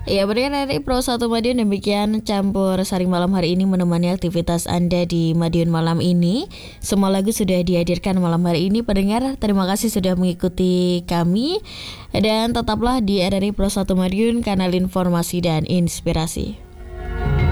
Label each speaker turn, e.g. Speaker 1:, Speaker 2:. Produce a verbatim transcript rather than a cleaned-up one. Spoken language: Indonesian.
Speaker 1: Ya, pendengar R R I Pro satu Madiun, demikian campur sari malam hari ini menemani aktivitas Anda di Madiun malam ini. Semua lagu sudah dihadirkan malam hari ini. Pendengar, terima kasih sudah mengikuti kami. Dan tetaplah di R R I Pro satu Madiun, kanal informasi dan inspirasi.